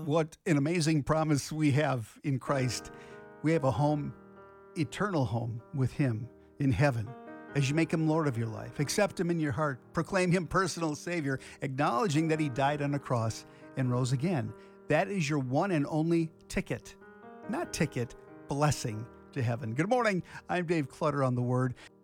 What an amazing promise we have in Christ. We have a home, eternal home with Him in heaven. As you make Him Lord of your life, accept Him in your heart, proclaim Him personal Savior, acknowledging that He died on a cross and rose again. That is your one and only ticket. Not ticket, blessing to heaven. Good morning. I'm Dave Clutter on The Word.